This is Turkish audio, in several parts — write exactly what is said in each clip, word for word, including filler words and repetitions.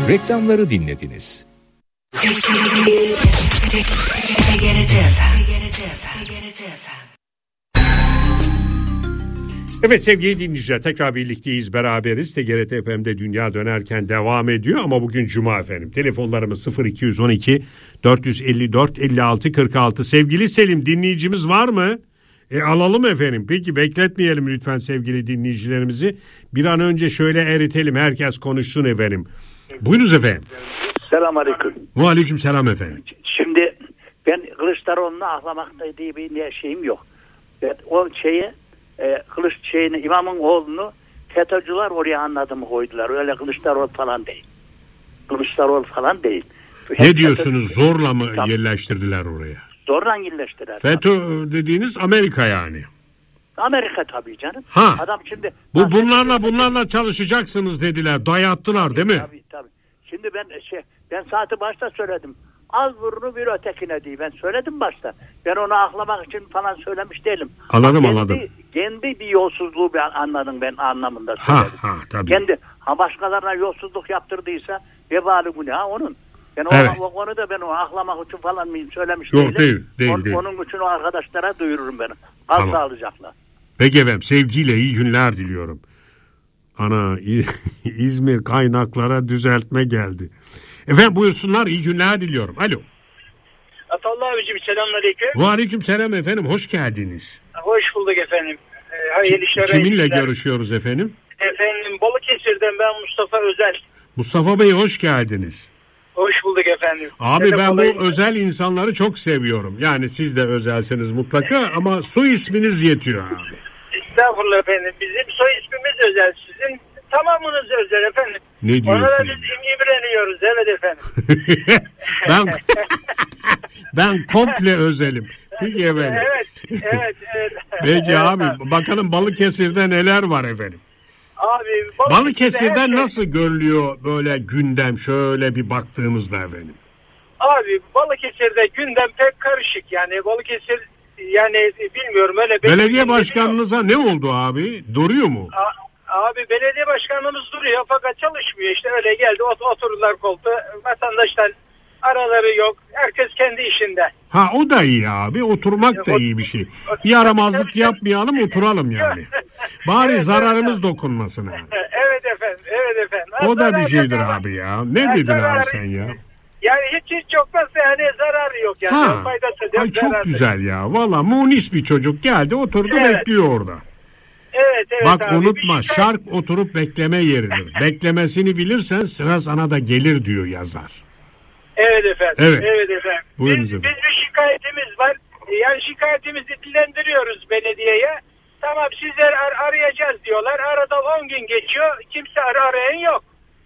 Reklamları dinlediniz. Evet sevgili dinleyiciler, tekrar birlikteyiz, beraberiz. T G R T F M'de Dünya Dönerken devam ediyor ama bugün Cuma efendim. Telefonlarımız sıfır iki on iki dört elli dört elli altı kırk altı. Sevgili Selim, dinleyicimiz var mı? E alalım efendim. Peki bekletmeyelim lütfen sevgili dinleyicilerimizi. Bir an önce şöyle eritelim, herkes konuşsun efendim. Buyurunuz efendim. Selamünaleyküm. Ve aleyküm selam efendim. Şimdi ben Kılıçdaroğlu'nu ahlamakta diye bir şeyim yok. Ben o şeyi e, Kılıç şeyini, imamın oğlunu FETÖ'cüler oraya anladığımı koydular. Öyle Kılıçdaroğlu falan değil. Kılıçdaroğlu falan değil. Ne Hep diyorsunuz? FETÖ... Zorla mı Tabii. yerleştirdiler oraya? Zorla yerleştirdiler. FETÖ tabii. dediğiniz Amerika yani. Amerika tabii canım. Ha. Adam şimdi bu bunlarla bunlarla çalışacaksınız dediler. Dayattılar tabii, değil mi? Tabii tabii. Şimdi ben şey ben saati başta söyledim. Az vurunu bir ötekine diye ben söyledim başta. Ben onu aklamak için falan söylemiş değilim. Anladım kendi, anladım. Kendi bir yolsuzluğu ben anladım ben anlamında söyledim. Ha ha tabii. Kendi ha başkalarına yolsuzluk yaptırdıysa vebali günah onun. Ben evet. o, o konuda ben o aklamak için falan mı söylemiş Yok, değilim. değil, değil, On, değil. Onun için o arkadaşlara duyururum ben. Az tamam. sağlayacaklar. Peki efendim, sevgiyle iyi günler diliyorum. Ana İzmir kaynaklara düzeltme geldi. Efendim buyursunlar, iyi günler diliyorum. Alo. Atallah abicim, selamünaleyküm. Ve aleyküm selam efendim, hoş geldiniz. Hoş bulduk efendim. Ee, hayırlı işler. Kiminle işler. görüşüyoruz efendim? Efendim Balıkesir'den ben Mustafa Özel. Mustafa Bey hoş geldiniz. Hoş bulduk efendim. Abi Size ben balayı... bu özel insanları çok seviyorum. Yani siz de özelseniz mutlaka ama soy isminiz yetiyor abi. Estağfurullah efendim. Bizim soy ismimiz özel. Sizin tamamınız özel efendim. Ne diyorsunuz? Onlara biz imreniyoruz. Evet efendim. ben ben komple özelim. Peki efendim. Evet. Evet. evet. Peki evet, abi, abi bakalım Balıkesir'de neler var efendim? Abi Balıkesir'den Balıkesir'de şey... nasıl görülüyor böyle gündem şöyle bir baktığımızda efendim? Abi Balıkesir'de gündem pek karışık. Yani Balıkesir yani bilmiyorum öyle. Belediye başkanınıza ne oldu abi? Duruyor mu? A- Abi belediye başkanımız duruyor fakat çalışmıyor. İşte öyle geldi ot- oturdular koltuğa. Vatandaşlar araları yok. Herkes kendi işinde. Ha o da iyi abi. Oturmak da iyi bir şey. Bir yaramazlık yapmayalım, oturalım yani. Bari evet, zararımız evet. dokunmasın abi. Evet efendim. Evet efendim. O da bir şeydir abi ya. Ne yani dedin zararı, abi sen ya? Yani hiç hiç yokmazsa yani zararı yok yani. Ha. Faydası, Ay çok güzel ya. Valla munis bir çocuk geldi, oturdu evet. bekliyor orada. Evet, evet, bak abi, unutma şey... şark oturup bekleme yeridir. Beklemesini bilirsen sıra sana da gelir diyor yazar. Evet efendim. Evet, evet efendim. Buyurun biz, efendim. biz bir şikayetimiz var. Yani şikayetimizi dillendiriyoruz belediyeye. Tamam sizler ar- arayacağız diyorlar. Arada on gün geçiyor. Kimse ar- arayan yok.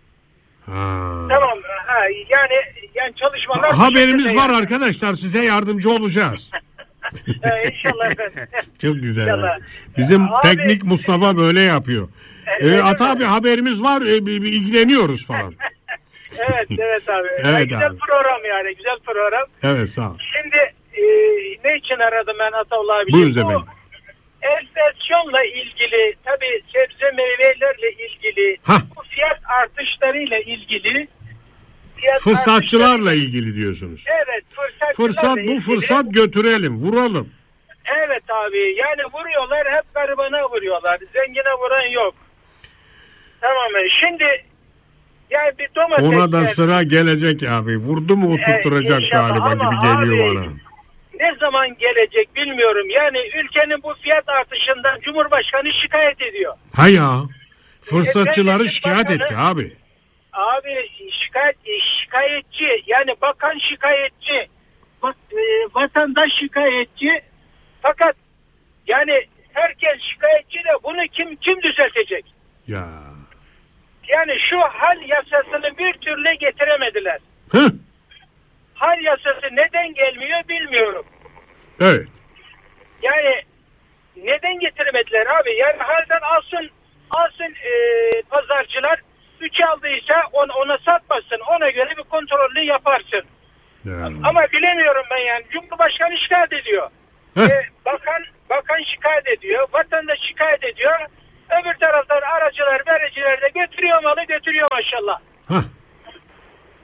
Ha. Tamam. Ha, yani yani çalışmalar... Ha, haberimiz var yani. Arkadaşlar, size yardımcı olacağız. ee, inşallah efendim. Çok güzel. İnşallah. Bizim abi, teknik Mustafa böyle yapıyor. Evet, ee, Ata abi haberimiz var, e, ilgileniyoruz falan. evet evet abi. Evet yani güzel abi. program yani güzel program. Evet sağ ol. Şimdi e, ne için aradım ben Ataullah abi? Buyurun efendim. Enflasyonla ilgili tabii sebze meyvelerle ilgili Hah. bu fiyat artışlarıyla ilgili fiyat fırsatçılarla ilgili diyorsunuz. Evet fırsatçılarla Fırsat bu ilgili. Fırsat götürelim, vuralım. Evet abi yani vuruyorlar hep garibana vuruyorlar. Zengine vuran yok. Tamam mı? Şimdi yani bir domates... Ona da sıra gelecek abi. Vurdu mu oturtturacak ee, galiba gibi geliyor abi, bana. Ne zaman gelecek bilmiyorum. Yani ülkenin bu fiyat artışından Cumhurbaşkanı şikayet ediyor. Ha ya. Fırsatçıları e, şikayet bakanı, etti abi. Abi şikayet, şikayetçi yani bakan şikayetçi. Bak, e, vatandaş şikayetçi. Fakat yani herkes şikayetçi de bunu kim kim düzeltecek? Ya. Yani şu hal yasasını bir türlü getiremediler. Hı? Hal yasası neden gelmiyor bilmiyorum. Evet. Yani neden getiremediler abi? Yani halden alsın alsın e, pazarcılar üç aldıysa on, ona satmasın. Ona göre bir kontrollü yaparsın. Yani. Ama bilemiyorum ben yani. Cumhurbaşkanı şikayet ediyor. E, bakan bakan şikayet ediyor. Vatandaş şikayet ediyor. Öbür taraftan aracılar, vericiler de götürüyor malı götürüyor maşallah. Heh.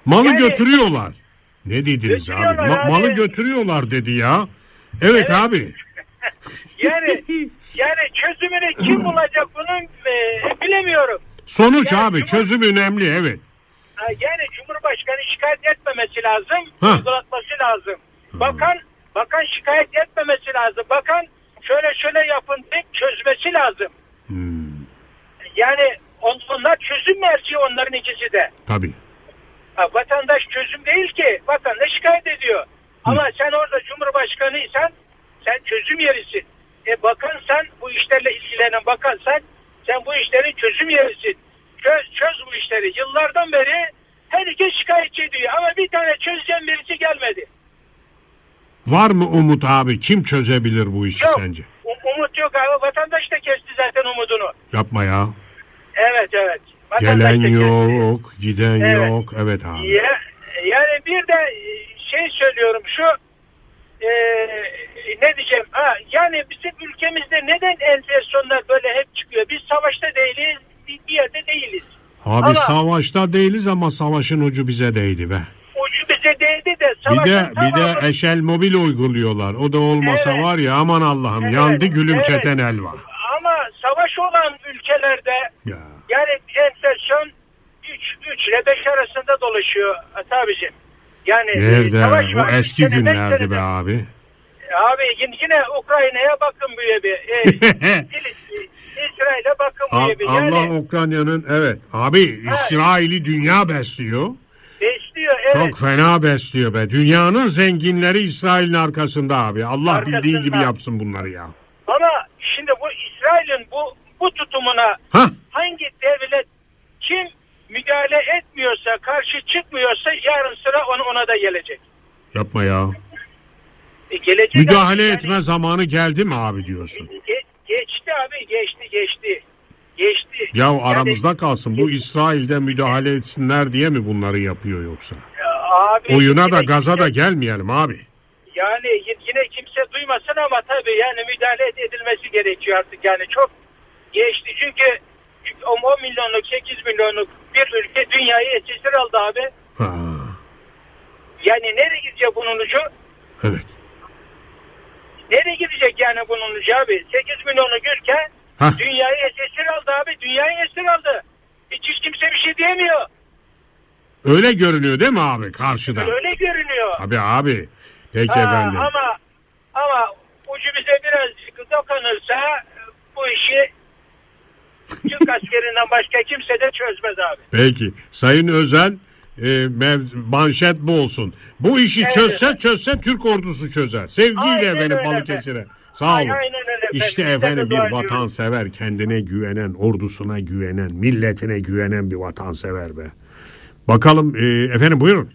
Malı Yani- götürüyorlar. Ne dediniz abi? Götürüyorlar Ma- abi. malı götürüyorlar dedi ya. Evet, Evet. abi. Yani yani çözümünü kim bulacak bunun e, bilemiyorum. Sonuç Yani abi, Cumhur- çözüm önemli, evet. Ha, Yani Cumhurbaşkanı şikayet etmemesi lazım, Hah. uygulatması lazım. Bakan bakan şikayet etmemesi lazım. Bakan şöyle şöyle yapın deyip çözmesi lazım. Hmm, Yani on, onlar çözüm merci onların ikisi de. tabii. Ha, vatandaş çözüm değil ki. Vatandaş şikayet ediyor. Ama sen orada Cumhurbaşkanıysan sen çözüm yerisin. E bakansan, bu işlerle ilgilenen bakansan sen bu işlerin çözüm yerisin. Çöz, çöz bu işleri. Yıllardan beri herkes şikayetçi ediyor. Ama bir tane çözeceğim birisi gelmedi. Var mı umut abi? Kim çözebilir bu işi Yok. sence? Um- umut yok abi. Vatandaş da kesti zaten umudunu. Yapma ya. Evet evet. Vatandaş Gelen da kesti. yok, giden Evet. yok. Evet abi. Ya, yani bir de şey söylüyorum şu e, ne diyeceğim ha, yani bizim ülkemizde neden enflasyonlar böyle hep çıkıyor? Biz savaşta değiliz, bir bir yerde değiliz. Abi Ama- savaşta değiliz ama savaşın ucu bize değdi be. Ucu bize değdi de Bir savaşın de bir tamamı- de eşel mobil uyguluyorlar. O da olmasa Evet. var ya, aman Allah'ım, Evet, yandı gülüm evet. keten elva. Ama savaş olan ülkelerde Ya. yani enflasyon üç ile beş arasında dolaşıyor Atabicim. Yani Nerede? savaş var. O eski Sene, beş günlerdi senede- be abi. Abi yine, yine Ukrayna'ya bakın bu bir. E, İsrail- İsrail'e bakın A- bu bir. Yani Allah Ukrayna'nın, evet. Abi İsrail'i dünya besliyor. besliyor evet. Çok fena besliyor be. Dünyanın zenginleri İsrail'in arkasında abi. Allah Arkasında. bildiği gibi yapsın bunları ya. Ama şimdi bu İsrail'in bu bu tutumuna Hah. hangi devlet kim müdahale etmiyorsa, karşı çıkmıyorsa yarın sıra ona, ona da gelecek. Yapma ya. E, gelecek Müdahale yani- etme zamanı geldi mi abi diyorsun? Ge- geçti abi geçti geçti. Geçti. Ya Yani- aramızda kalsın. Bu İsrail'de müdahale etsinler diye mi bunları yapıyor yoksa? Abi, Oyuna da yine gaza da kimse- gelmeyelim abi. Yani y- yine kimse duymasın ama tabii yani müdahale edilmesi gerekiyor artık. Yani çok geçti çünkü on milyonluk sekiz milyonluk bir ülke dünyayı esir aldı abi. Ha, Yani nereye gidecek bunun ucu? evet. Nereye gidecek yani bunun ucu abi? sekiz milyonluk ülke Hah. dünyayı esir aldı abi. Dünyayı esir aldı. Hiç, hiç kimse bir şey diyemiyor. Öyle görünüyor değil mi abi karşıda? Öyle görünüyor. Tabii abi. Peki Ha, efendim. ama ama ucu bize birazcık dokunursa bu işi Türk askerinden başka kimse de çözmez abi. Peki. Sayın Özel, e, mev- manşet bu olsun. Bu işi Evet, çözse evet. çözse Türk ordusu çözer. Sevgiyle Aynen efendim öyle Balıkesir'e. Sağ Ay- olun. aynen öyle efendim. İşte Biz de efendim bir dua ediyoruz. vatansever, kendine güvenen, ordusuna güvenen, milletine güvenen bir vatansever be. Bakalım e, efendim buyurun.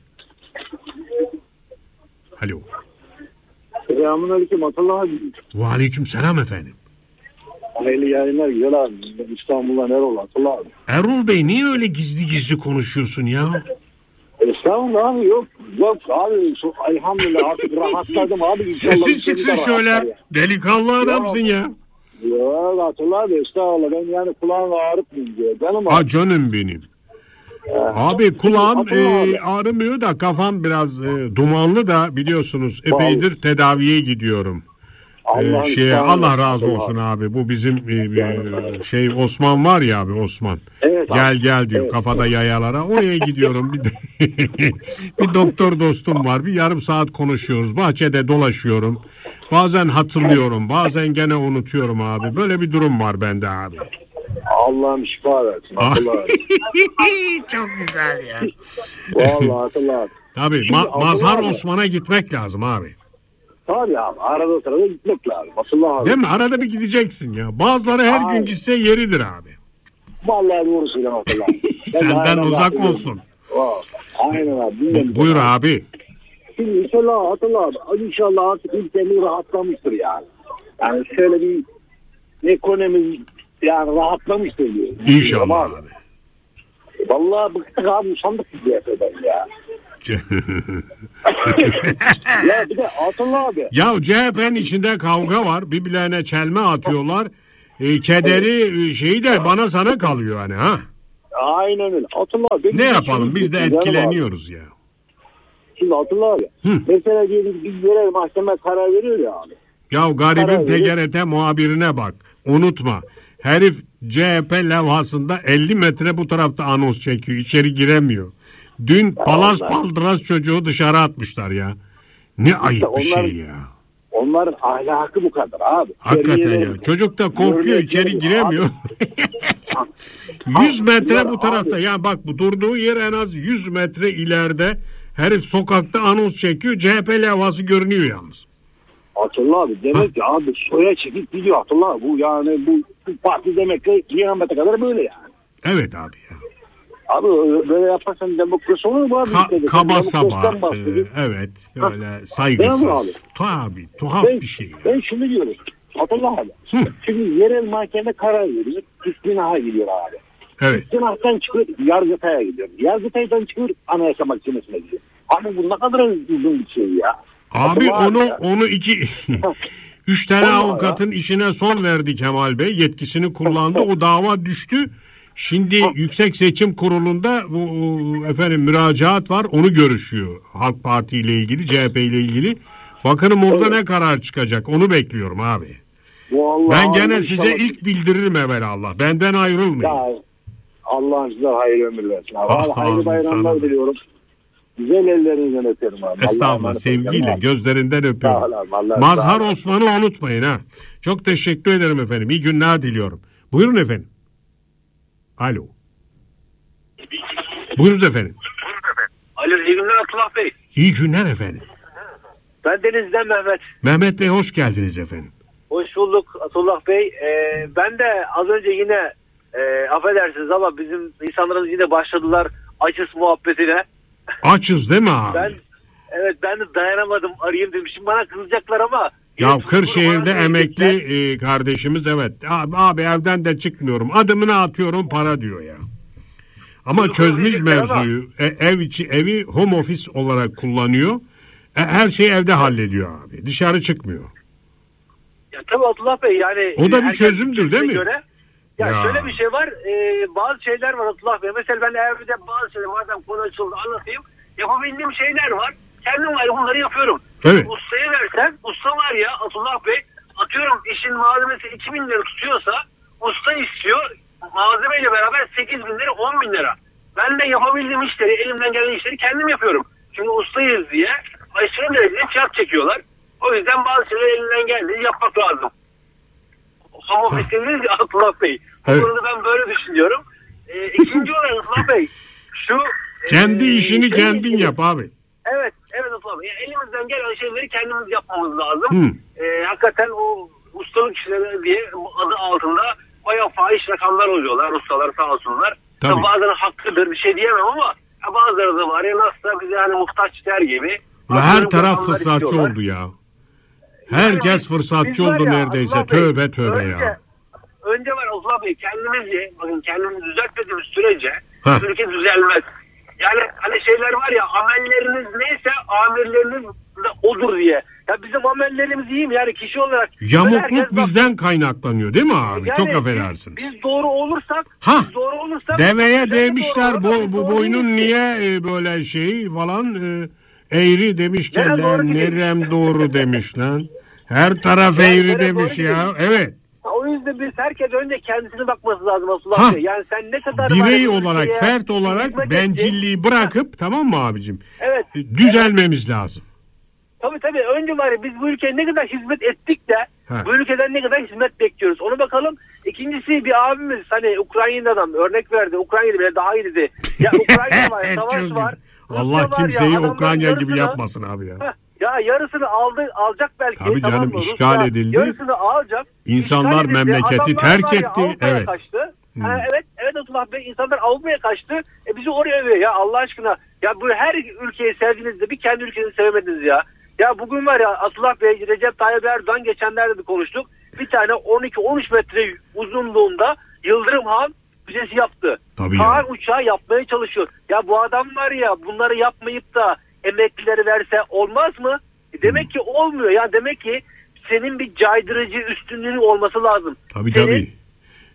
Alo. Selamünaleyküm Atıllah abi. Ve aleyküm selam efendim. Hayırlı yayınlar güzel abi. Ben İstanbul'dan Erol Atıllah abi. Erol Bey niye öyle gizli gizli konuşuyorsun ya? Estağfurullah abi yok. Yok abi şu, elhamdülillah artık rahatladım abi. İnşallah Sesin bir çıksın şey de şöyle. rahatlar ya. Delikanlı adamsın ya. Yok Atıllah abi estağfurullah. Ben yani kulağını ağrıtmayayım diyor. Canım Ha abi. canım benim. Abi kulağım Atıllah abi. e, ağrımıyor da kafam biraz e, dumanlı da biliyorsunuz epeydir tedaviye gidiyorum. E, Allah'ın şeye şanı Allah razı Atıllah olsun abi. abi. Bu bizim e, e, şey Osman var ya abi Osman. Evet abi. Gel gel diyor Evet. kafada yayalara. Oraya gidiyorum. Bir, de bir doktor dostum var. Bir yarım saat konuşuyoruz. Bahçede dolaşıyorum. Bazen hatırlıyorum. Bazen gene unutuyorum abi. Böyle bir durum var bende abi. Allah'ım şifa versin Atıllah abi. Çok güzel ya. Vallahi Atıllah abi. Tabii Şimdi ma- Abdullah Mazhar abi. Osman'a gitmek lazım abi. Tabii abi arada sırada gitmek lazım. Atıllah abi. Değil mi? Arada bir gideceksin ya. Bazıları her Abi. gün gitse yeridir abi. Vallahi doğru söylüyorum Atıllah abi. Ben Senden aynen uzak bahsediyorum. olsun. Oh, aynen abi. bilmiyorum. Buyur abi. Şimdi inşallah Atıllah abi. İnşallah artık ülkemiz rahatlamıştır yani. Yani şöyle bir ekonomimiz yani rahatlamıştır diyor. İnşallah Ama abi. vallahi bıktık abi usandık biz bu efeden ya. Ya bir de Atıllah abi. Ya C H P'nin içinde kavga var. Birbirlerine çelme atıyorlar. E, kederi e, şeyi de bana sana kalıyor hani ha. Aynen öyle. Atilla abi. Ne yapalım biz de etkileniyoruz ya. Şimdi Atilla abi. Hı. Mesela diyelim bir yerel mahkeme karar veriyor ya abi. Ya garibin Karar T G R T muhabirine bak. Unutma. Herif C H P levhasında elli metre bu tarafta anons çekiyor. İçeri giremiyor. Dün palas paldıras çocuğu dışarı atmışlar ya. Ne ayıp onlar, bir şey ya. Onların ahlakı bu kadar abi. Hakikaten ya. Çocuk da korkuyor, içeri giremiyor. yüz metre bu tarafta. Abi. Ya bak bu durduğu yer en az yüz metre ileride. Herif sokakta anons çekiyor. C H P levhası görünüyor yalnız. Atilla abi demek ki abi soya çekip gidiyor Atilla abi. Bu yani bu, bu parti demek ki kıyamete kadar böyle yani. Evet abi ya. Abi böyle yaparsan demokrasi olur mu abi? Ka- kaba saba. E, evet. Öyle saygısız. Tabii. Tuhaf ben, bir şey. Ya. Ben şunu diyorum. Atilla abi. Hı. Şimdi yerel mahkeme karar veriyor. İstinaha gidiyor abi. Evet. İstinahtan çıkıyor Yargıtay'a gidiyor. Yargıtay'dan çıkıyor Anayasa Mahkemesi'ne gidiyor. Abi bu ne kadar uzun bir şey ya. Abi Atilla onu abi onu iki üç tane avukatın ya işine son verdi Kemal Bey. Yetkisini kullandı. O dava düştü. Şimdi ha. Yüksek Seçim Kurulu'nda bu efendim müracaat var. Onu görüşüyor. Halk Parti ile ilgili, C H P ile ilgili. Bakalım orada evet ne karar çıkacak. Onu bekliyorum abi. Vallahi ben gene abi, size inşallah ilk bildiririm evvelallah. Benden ayrılmayın. Ya, Allah'ın size hayırlı ömür versin. Ah, hayırlı bayramlar diliyorum. Güzel ellerinizden öperim abi. Estağfurullah, sevgiyle gözlerinden öpüyorum. Abi, Mazhar Osman'ı unutmayın ha. Çok teşekkür ederim efendim. İyi günler diliyorum. Buyurun efendim. Alo. Buyurun efendim. Alo, iyi günler Abdullah Bey. İyi günler efendim. Ben Deniz'den Mehmet. Mehmet Bey hoş geldiniz efendim. Hoş bulduk Abdullah Bey. Ee, ben de az önce yine e, affedersiniz ama bizim insanlarımız yine başladılar açız muhabbetine. Açız değil mi abi? Ben, evet ben de dayanamadım, arayayım demişim. Bana kızacaklar ama. Ya Kırşehir'de emekli e, kardeşimiz evet. Abi, abi evden de çıkmıyorum. Adımını atıyorum para diyor ya. Ama Bunu çözmüş mevzuyu. E, ev içi evi home office olarak kullanıyor. E, her şeyi evde hallediyor abi. Dışarı çıkmıyor. Ya tabii Abdullah Bey yani. O da bir çözümdür değil mi? Göre, ya, ya şöyle bir şey var. E, bazı şeyler var Abdullah Bey. Mesela ben evde bazı şeyler madem konu açıldı anlatayım. Yapabildiğim şeyler var. Kendim var bunları yapıyorum. Evet. Ustaya versen, usta var ya Abdullah Bey, atıyorum işin malzemesi iki bin lira tutuyorsa usta istiyor malzemeyle beraber sekiz bin lira on bin lira. Ben de yapabildiğim işleri, elimden gelen işleri kendim yapıyorum. Çünkü ustayız diye aşırı derecede fiyat çekiyorlar. O yüzden bazı şeyleri elinden geldiği yapmak lazım. Ama fikriniz ya Abdullah Bey. Evet. Bu konuda ben böyle düşünüyorum. Ee, ikinci olarak Abdullah Bey şu kendi e, işini şey, kendin yap abi. Evet, evet Abdullah Bey. Yani elimizden gelen şeyleri kendimiz yapmamız lazım. Ee, hakikaten o ustalık işleri diye adı altında bayağı fahiş rakamlar oluyorlar. Ustalar sağ olsunlar. Tabii. Bazen hakkıdır bir şey diyemem ama bazıları da var ya nasıl da bize hani muhtaç der gibi. Ve her taraf fırsatçı istiyorlar oldu ya. Herkes yani, fırsatçı oldu ya, neredeyse. Bey, tövbe tövbe önce, ya. Önce var Abdullah Bey kendimizi, bakın kendimizi düzeltmediğimiz sürece ülke düzelmez. Yani hani şeyler var ya amelleriniz neyse amirleriniz de odur diye. Ya bizim amellerimiz iyi mi? Yani kişi olarak. Yamukluk bizden bak, kaynaklanıyor değil mi abi? Yani Çok affedersiniz. Biz, biz doğru olursak. Ha, biz doğru olursak. Deveye demişler bu, bu boynun niye e, böyle şey falan e, eğri demişken lan nerem doğru demiş lan. Her taraf yani eğri demiş ya. Demiş. Evet. O yüzden biz herkes önce kendisine bakması lazım Abdullah Bey. Yani sen ne kadar birey olarak, şeye, fert olarak bencilliği etti. Bırakıp ha. Tamam mı abicim? Evet. Düzelmemiz evet. lazım. Tabii tabii. Önce var ya biz bu ülkeye ne kadar hizmet ettik de ha. bu ülkeden ne kadar hizmet bekliyoruz. Onu bakalım. İkincisi bir abimiz hani Ukrayna'dan örnek verdi. Ukrayna'da bile daha iyi dedi. Ya Ukrayna var, savaş var. Allah kimseyi ya, Ukrayna gibi yapmasın abi ya. Heh. Ya yarısını aldı, alacak belki. Tabii tamam canım mı? işgal Rusya edildi. Yarısını alacak. İnsanlar memleketi terk etti. Ya, evet. Kaçtı. Hmm. Ha, evet, evet Abdullah Bey insanlar Avrupa'ya kaçtı. E bizi oraya övüyor ya Allah aşkına. Ya bu her ülkeyi sevdiğinizde bir kendi ülkenizi sevemediniz ya. Ya bugün var ya Abdullah Bey, Recep Tayyip Erdoğan geçenlerde de konuştuk. Bir tane on iki on üç metre uzunluğunda Yıldırım Han füzesi yaptı. Tabii Kaan ya. uçağı yapmaya çalışıyor. Ya bu adam var ya bunları yapmayıp da emeklileri verse olmaz mı? Demek ki olmuyor. Yani demek ki senin bir caydırıcı üstünlüğün olması lazım. Tabii senin, tabii.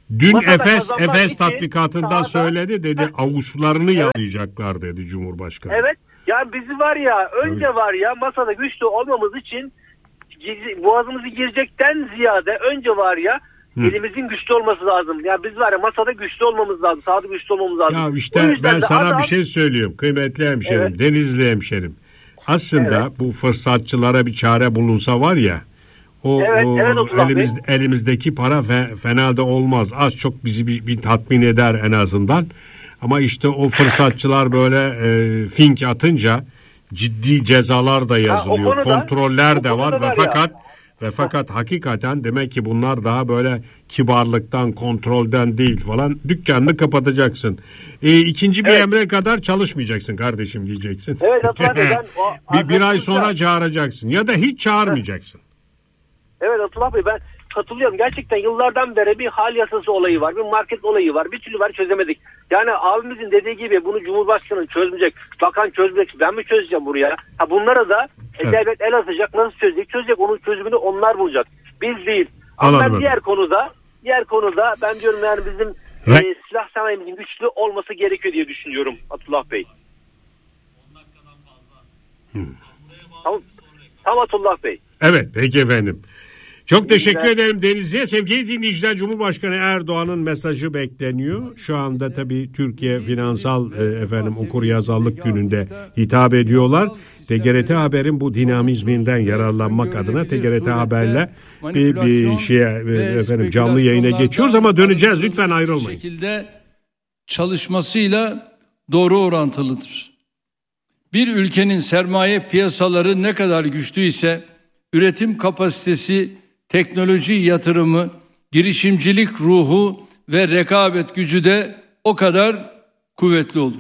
Dün Masada Efes kazanmak Efes için tatbikatında sahada- söyledi dedi, Heh. avuçlarını yalayacaklar dedi Cumhurbaşkanı. Evet. Yani bizi var ya önce var ya masada güçlü olmamız için giz- boğazımızı girecekten ziyade önce var ya Hı. elimizin güçlü olması lazım. Yani biz var ya masada güçlü olmamız lazım. Sahada güçlü olmamız lazım. Ya O işte yüzden ben de sana adam- bir şey söylüyorum kıymetli hemşerim, Evet. Denizli hemşerim. Aslında bu fırsatçılara bir çare bulunsa var ya, o, Evet, o evet Abdullah elimiz, elimizdeki para fe, fena da olmaz. Az çok bizi bir, bir tatmin eder en azından. Ama işte o fırsatçılar böyle e, fink atınca ciddi cezalar da yazılıyor. konuda- Kontroller o de var konuda ve var ya. fakat ve fakat hakikaten demek ki bunlar daha böyle kibarlıktan, kontrolden değil falan. Dükkanını kapatacaksın. E, ikinci bir Evet. emre kadar çalışmayacaksın kardeşim diyeceksin. Evet, Abdullah Bey, ben o bir, bir ay arkadaşımla- sonra çağıracaksın ya da hiç çağırmayacaksın. Evet Abdullah Bey, ben katılıyorum. Gerçekten yıllardan beri bir hal yasası olayı var. Bir market olayı var. Bir türlü var çözemedik. Yani abimizin dediği gibi bunu Cumhurbaşkanı çözmeyecek. Bakan çözmeyecek. Ben mi çözeceğim buraya? Ha bunlara da Evet. devlet el atacak. Nasıl çözecek? Çözecek. Onun çözümünü onlar bulacak. Biz değil. Ama Anladım. ben diğer konuda diğer konuda ben diyorum yani bizim Re- e, silah sanayimizin güçlü olması gerekiyor diye düşünüyorum Abdullah Bey. Hmm. Tamam. Tamam Abdullah Bey. Evet peki efendim. Çok teşekkür günler. ederim Denizli'ye. Sevgili dinleyiciler, Cumhurbaşkanı Erdoğan'ın mesajı bekleniyor. Şu anda tabii Türkiye Finansal e, efendim Okuryazarlık Günü'nde hitap ediyorlar. T G R T Haber'in bu dinamizminden yararlanmak adına T G R T Haber'le bir, bir şeye e, efendim canlı yayına geçiyoruz ama döneceğiz. Lütfen ayrılmayın. Şekilde çalışmasıyla doğru orantılıdır. Bir ülkenin sermaye piyasaları ne kadar güçlüyse üretim kapasitesi, teknoloji yatırımı, girişimcilik ruhu ve rekabet gücü de o kadar kuvvetli olur.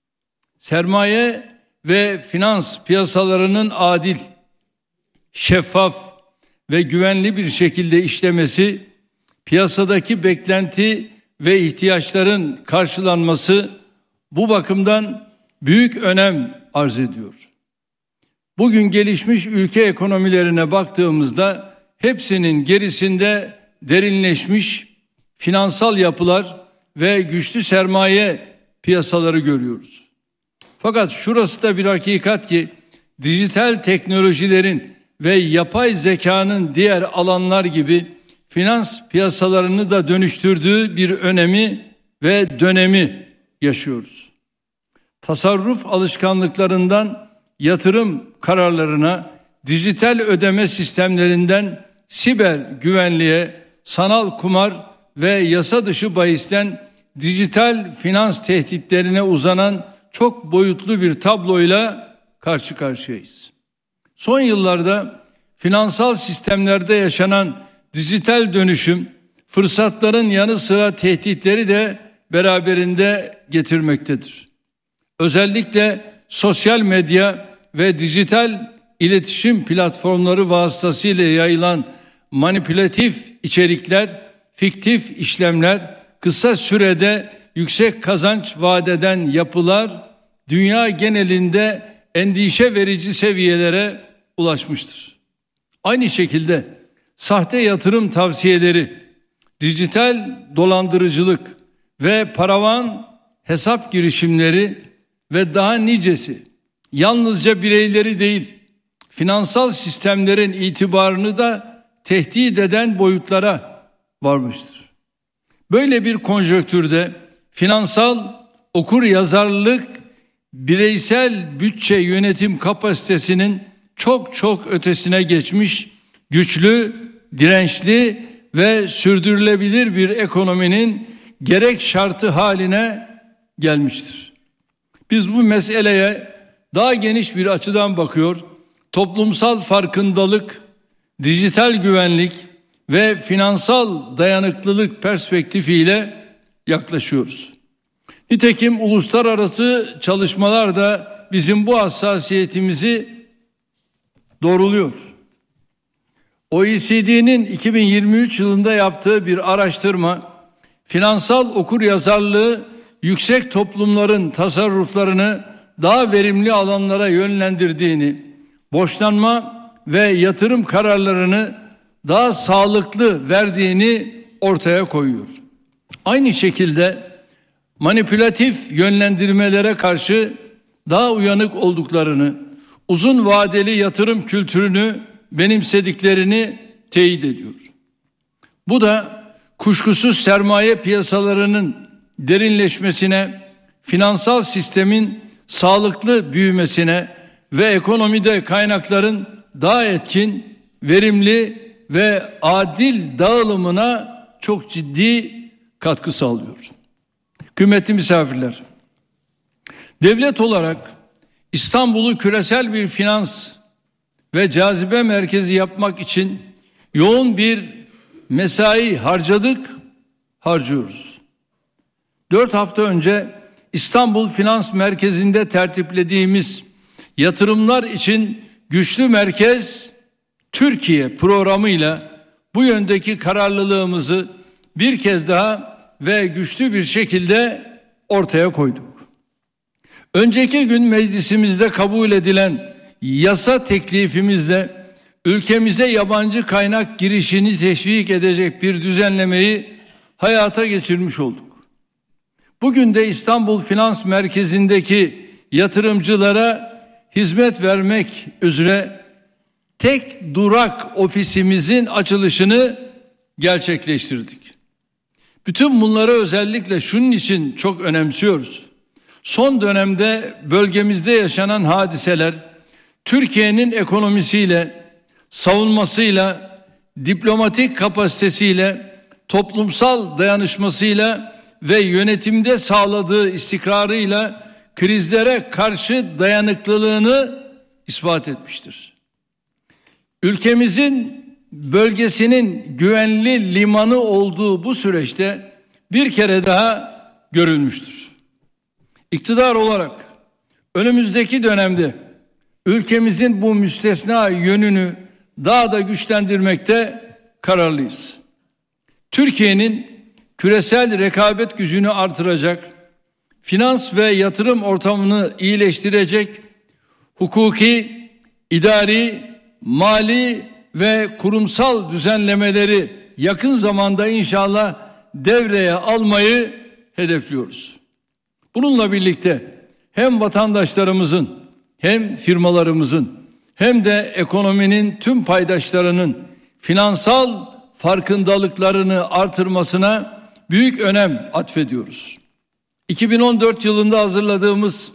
Sermaye ve finans piyasalarının adil, şeffaf ve güvenli bir şekilde işlemesi, piyasadaki beklenti ve ihtiyaçların karşılanması bu bakımdan büyük önem arz ediyor. Bugün gelişmiş ülke ekonomilerine baktığımızda hepsinin gerisinde derinleşmiş finansal yapılar ve güçlü sermaye piyasaları görüyoruz. Fakat şurası da bir hakikat ki dijital teknolojilerin ve yapay zekanın diğer alanlar gibi finans piyasalarını da dönüştürdüğü bir önemi ve dönemi yaşıyoruz. Tasarruf alışkanlıklarından yatırım kararlarına, dijital ödeme sistemlerinden siber güvenliğe, sanal kumar ve yasa dışı bahisten dijital finans tehditlerine uzanan çok boyutlu bir tabloyla karşı karşıyayız. Son yıllarda finansal sistemlerde yaşanan dijital dönüşüm, fırsatların yanı sıra tehditleri de beraberinde getirmektedir. Özellikle sosyal medya ve dijital iletişim platformları vasıtasıyla yayılan manipülatif içerikler, fiktif işlemler, kısa sürede yüksek kazanç vaat eden yapılar dünya genelinde endişe verici seviyelere ulaşmıştır. Aynı şekilde sahte yatırım tavsiyeleri, dijital dolandırıcılık ve paravan hesap girişimleri ve daha nicesi yalnızca bireyleri değil, finansal sistemlerin itibarını da tehdit eden boyutlara varmıştır. Böyle bir konjonktürde finansal okuryazarlık bireysel bütçe yönetim kapasitesinin çok çok ötesine geçmiş, güçlü, dirençli ve sürdürülebilir bir ekonominin gerek şartı haline gelmiştir. Biz bu meseleye daha geniş bir açıdan bakıyor, toplumsal farkındalık, dijital güvenlik ve finansal dayanıklılık perspektifiyle yaklaşıyoruz. Nitekim uluslararası çalışmalar da bizim bu hassasiyetimizi doğruluyor. O E C D'nin iki bin yirmi üç yılında yaptığı bir araştırma, finansal okuryazarlığı yüksek toplumların tasarruflarını daha verimli alanlara yönlendirdiğini, borçlanma ve yatırım kararlarını daha sağlıklı verdiğini ortaya koyuyor. Aynı şekilde manipülatif yönlendirmelere karşı daha uyanık olduklarını, uzun vadeli yatırım kültürünü benimsediklerini teyit ediyor. Bu da kuşkusuz sermaye piyasalarının derinleşmesine, finansal sistemin sağlıklı büyümesine ve ekonomide kaynakların daha etkin, verimli ve adil dağılımına çok ciddi katkı sağlıyor. Kıymetli misafirler, devlet olarak İstanbul'u küresel bir finans ve cazibe merkezi yapmak için yoğun bir mesai harcadık, harcıyoruz. Dört hafta önce İstanbul Finans Merkezi'nde tertiplediğimiz yatırımlar için güçlü merkez Türkiye programıyla bu yöndeki kararlılığımızı bir kez daha ve güçlü bir şekilde ortaya koyduk. Önceki gün meclisimizde kabul edilen yasa teklifimizle ülkemize yabancı kaynak girişini teşvik edecek bir düzenlemeyi hayata geçirmiş olduk. Bugün de İstanbul Finans Merkezi'ndeki yatırımcılara hizmet vermek üzere tek durak ofisimizin açılışını gerçekleştirdik. Bütün bunları özellikle şunun için çok önemsiyoruz. Son dönemde bölgemizde yaşanan hadiseler Türkiye'nin ekonomisiyle, savunmasıyla, diplomatik kapasitesiyle, toplumsal dayanışmasıyla ve yönetimde sağladığı istikrarıyla krizlere karşı dayanıklılığını ispat etmiştir. Ülkemizin bölgesinin güvenli limanı olduğu bu süreçte bir kere daha görülmüştür. İktidar olarak önümüzdeki dönemde ülkemizin bu müstesna yönünü daha da güçlendirmekte kararlıyız. Türkiye'nin küresel rekabet gücünü artıracak, finans ve yatırım ortamını iyileştirecek, hukuki, idari, mali ve kurumsal düzenlemeleri yakın zamanda inşallah devreye almayı hedefliyoruz. Bununla birlikte hem vatandaşlarımızın hem firmalarımızın hem de ekonominin tüm paydaşlarının finansal farkındalıklarını artırmasına büyük önem atfediyoruz. iki bin on dört yılında hazırladığımız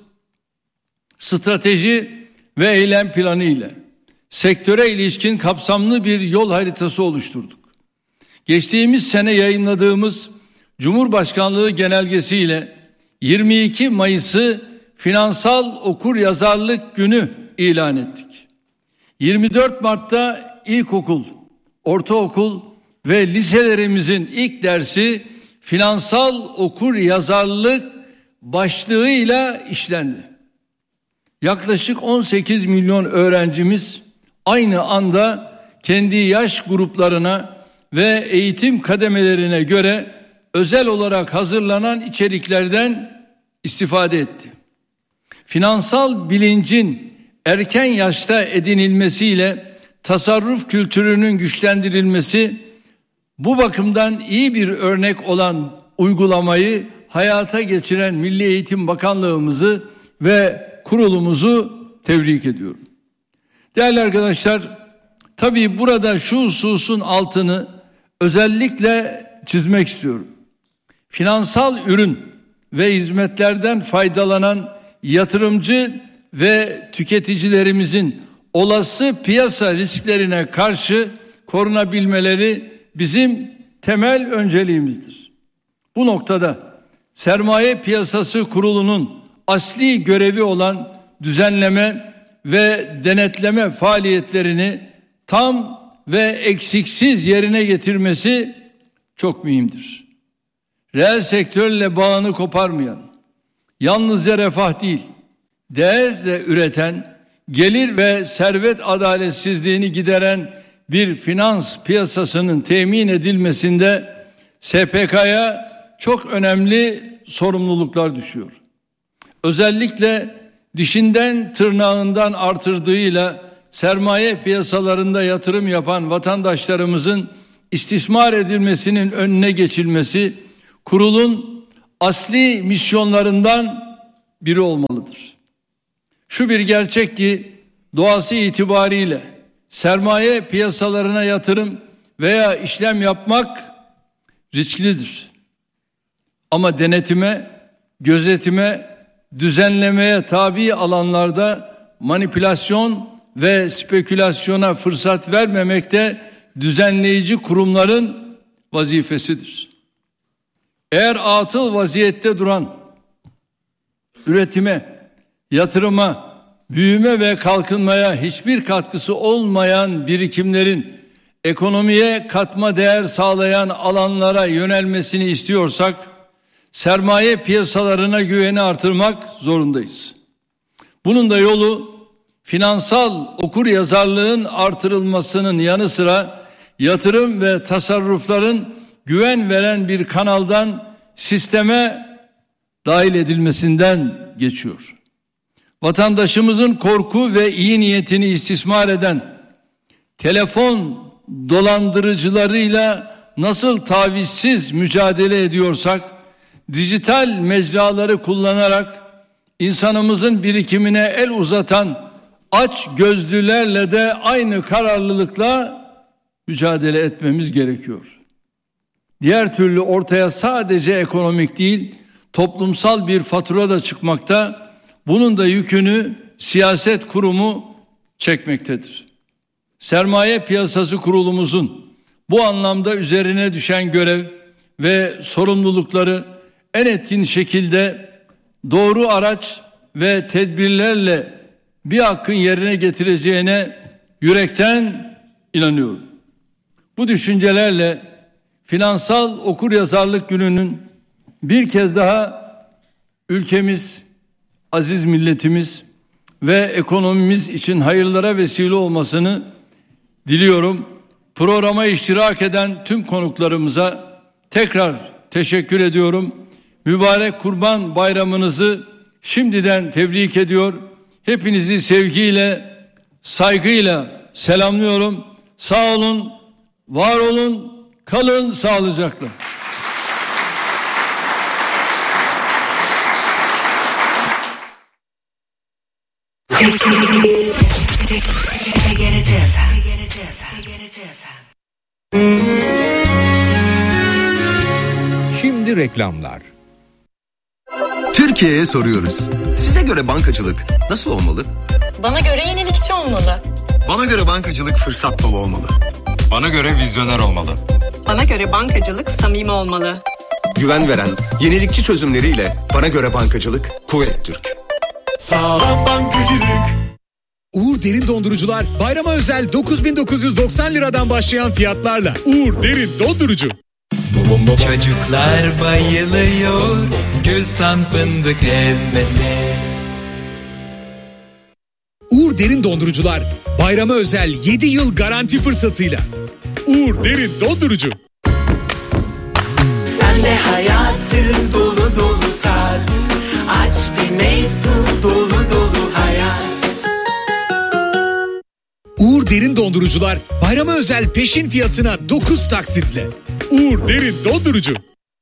strateji ve eylem planı ile sektöre ilişkin kapsamlı bir yol haritası oluşturduk. Geçtiğimiz sene yayımladığımız Cumhurbaşkanlığı genelgesi ile yirmi iki Mayıs'ı Finansal Okuryazarlık Günü ilan ettik. yirmi dört Mart'ta ilkokul, ortaokul ve liselerimizin ilk dersi finansal okuryazarlık başlığıyla işlendi. Yaklaşık on sekiz milyon öğrencimiz aynı anda kendi yaş gruplarına ve eğitim kademelerine göre özel olarak hazırlanan içeriklerden istifade etti. Finansal bilincin erken yaşta edinilmesiyle tasarruf kültürünün güçlendirilmesi, bu bakımdan iyi bir örnek olan uygulamayı hayata geçiren Milli Eğitim Bakanlığımızı ve kurulumuzu tebrik ediyorum. Değerli arkadaşlar, tabii burada şu hususun altını özellikle çizmek istiyorum. Finansal ürün ve hizmetlerden faydalanan yatırımcı ve tüketicilerimizin olası piyasa risklerine karşı korunabilmeleri bizim temel önceliğimizdir. Bu noktada Sermaye Piyasası Kurulu'nun asli görevi olan düzenleme ve denetleme faaliyetlerini tam ve eksiksiz yerine getirmesi çok mühimdir. Reel sektörle bağını koparmayan, yalnızca refah değil, değer de üreten, gelir ve servet adaletsizliğini gideren bir finans piyasasının temin edilmesinde S P K'ya çok önemli sorumluluklar düşüyor. Özellikle dişinden tırnağından artırdığıyla sermaye piyasalarında yatırım yapan vatandaşlarımızın istismar edilmesinin önüne geçilmesi, kurulun asli misyonlarından biri olmalıdır. Şu bir gerçek ki doğası itibariyle sermaye piyasalarına yatırım veya işlem yapmak risklidir. Ama denetime, gözetime, düzenlemeye tabi alanlarda manipülasyon ve spekülasyona fırsat vermemek de düzenleyici kurumların vazifesidir. Eğer atıl vaziyette duran, üretime, yatırıma, büyüme ve kalkınmaya hiçbir katkısı olmayan birikimlerin ekonomiye katma değer sağlayan alanlara yönelmesini istiyorsak, sermaye piyasalarına güveni artırmak zorundayız. Bunun da yolu finansal okuryazarlığın artırılmasının yanı sıra yatırım ve tasarrufların güven veren bir kanaldan sisteme dahil edilmesinden geçiyor. Vatandaşımızın korku ve iyi niyetini istismar eden telefon dolandırıcılarıyla nasıl tavizsiz mücadele ediyorsak, dijital mecraları kullanarak insanımızın birikimine el uzatan aç gözlülerle de aynı kararlılıkla mücadele etmemiz gerekiyor. Diğer türlü ortaya sadece ekonomik değil, toplumsal bir fatura da çıkmakta, bunun da yükünü siyaset kurumu çekmektedir. Sermaye Piyasası Kurulumuzun bu anlamda üzerine düşen görev ve sorumlulukları en etkin şekilde doğru araç ve tedbirlerle bir hakkın yerine getireceğine yürekten inanıyorum. Bu düşüncelerle Finansal Okuryazarlık Günü'nün bir kez daha ülkemiz, aziz milletimiz ve ekonomimiz için hayırlara vesile olmasını diliyorum. Programa iştirak eden tüm konuklarımıza tekrar teşekkür ediyorum. Mübarek Kurban Bayramınızı şimdiden tebrik ediyor. Hepinizi sevgiyle, saygıyla selamlıyorum. Sağ olun, var olun, kalın sağlıcakla. Şimdi reklamlar. Türkiye'ye soruyoruz. Size göre bankacılık nasıl olmalı? Bana göre yenilikçi olmalı. Bana göre bankacılık fırsat dolu olmalı. Bana göre vizyoner olmalı. Bana göre bankacılık samimi olmalı. Güven veren, yenilikçi çözümleriyle bana göre bankacılık Kuvvet Türk. Sağlam bankacılık. Uğur Derin Dondurucular bayrama özel dokuz bin dokuz yüz doksan liradan başlayan fiyatlarla. Uğur Derin Dondurucu. Çocuklar bayılıyor Gülsan fındık ezmesi. Uğur Derin Dondurucular bayrama özel yedi yıl garanti fırsatıyla. Uğur Derin Dondurucu. Sen de hayatı dolu dolu tat. Aç bir meysu dolu dolu hayat. Uğur Derin Dondurucular bayrama özel peşin fiyatına dokuz taksitle. Uğur Derin Dondurucu.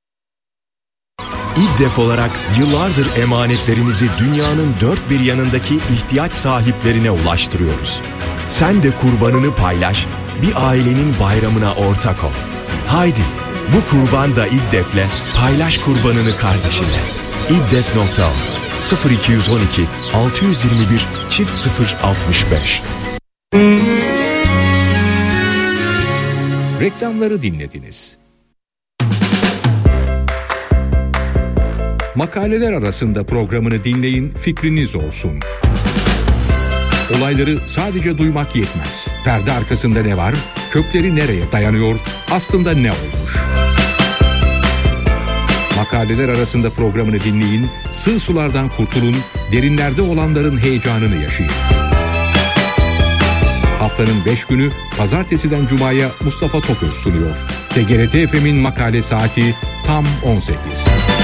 İddef olarak yıllardır emanetlerimizi dünyanın dört bir yanındaki ihtiyaç sahiplerine ulaştırıyoruz. Sen de kurbanını paylaş, bir ailenin bayramına ortak ol. Haydi, bu kurban da İddef'le paylaş kurbanını kardeşinle. İddef nokta o sıfır iki yüz on iki altı yüz yirmi bir çift sıfır altmış beş. Reklamları dinlediniz. Makaleler arasında programını dinleyin, fikriniz olsun. Olayları sadece duymak yetmez. Perde arkasında ne var? Kökleri nereye dayanıyor? Aslında ne olmuş? Makaleler arasında programını dinleyin, sığ sulardan kurtulun, derinlerde olanların heyecanını yaşayın. Haftanın beş günü pazartesiden cumaya Mustafa Toköz sunuyor. T G R T F M'in makale saati tam on sekiz.